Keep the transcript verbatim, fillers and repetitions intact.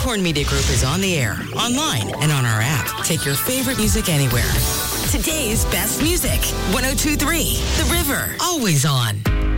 Acorn Media Group is on the air, online, and on our app. Take your favorite music anywhere. Today's best music. one oh two point three The River. Always on.